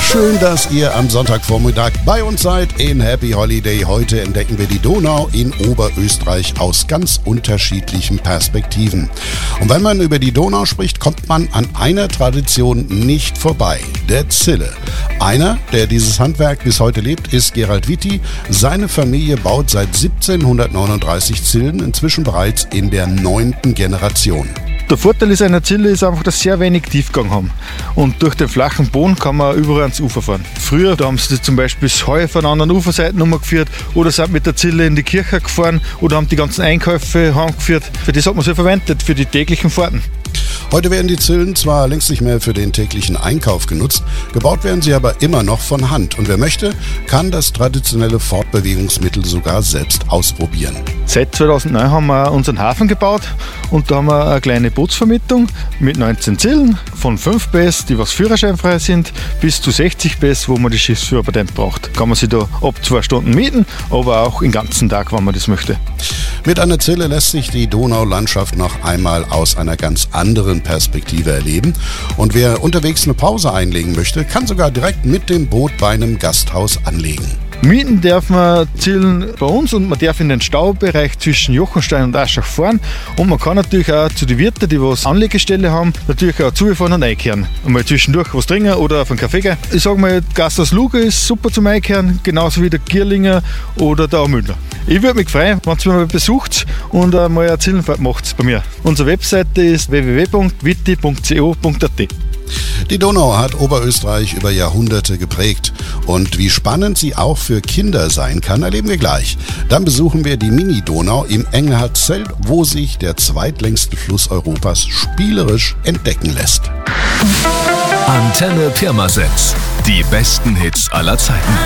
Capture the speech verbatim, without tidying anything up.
Schön, dass ihr am Sonntagvormittag bei uns seid in Happy Holiday. Heute entdecken wir die Donau in Oberösterreich aus ganz unterschiedlichen Perspektiven. Und wenn man über die Donau spricht, kommt man an einer Tradition nicht vorbei, der Zille. Einer, der dieses Handwerk bis heute lebt, ist Gerald Witti. Seine Familie baut seit siebzehnhundertneununddreißig Zillen, inzwischen bereits in der neunten Generation. Der Vorteil ist einer Zille ist einfach, dass sie sehr wenig Tiefgang haben. Und durch den flachen Boden kann man überall ans Ufer fahren. Früher da haben sie zum Beispiel das Heu von anderen Uferseiten umgeführt oder sind mit der Zille in die Kirche gefahren oder haben die ganzen Einkäufe heimgeführt. Für das hat man sie verwendet, für die täglichen Fahrten. Heute werden die Zillen zwar längst nicht mehr für den täglichen Einkauf genutzt, gebaut werden sie aber immer noch von Hand. Und wer möchte, kann das traditionelle Fortbewegungsmittel sogar selbst ausprobieren. Seit zweitausendneun haben wir unseren Hafen gebaut und da haben wir eine kleine Bootsvermietung mit neunzehn Zillen von fünf P S, die was führerscheinfrei sind, bis zu sechzig P S, wo man die Schiffsführerpatent braucht. Kann man sich da ab zwei Stunden mieten, aber auch den ganzen Tag, wenn man das möchte. Mit einer Zille lässt sich die Donaulandschaft noch einmal aus einer ganz anderen Perspektive erleben. Und wer unterwegs eine Pause einlegen möchte, kann sogar direkt mit dem Boot bei einem Gasthaus anlegen. Mieten darf man Zillen bei uns und man darf in den Staubereich zwischen Jochenstein und Aschach fahren. Und man kann natürlich auch zu den Wirten, die was Anlegestelle haben, natürlich auch zufahren und einkehren. Einmal zwischendurch was trinken oder auf einen Kaffee gehen. Ich sage mal, Gasthaus Luger ist super zum Einkehren, genauso wie der Gierlinger oder der Aumüller. Ich würde mich freuen, wenn ihr mich mal besucht und mal eine Zillenfahrt macht bei mir. Unsere Webseite ist w w w punkt witti punkt co punkt a t. Die Donau hat Oberösterreich über Jahrhunderte geprägt. Und wie spannend sie auch für Kinder sein kann, erleben wir gleich. Dann besuchen wir die Mini-Donau im Engelhardt-Zelt, wo sich der zweitlängste Fluss Europas spielerisch entdecken lässt. Antenne Pirmasens. Die besten Hits aller Zeiten.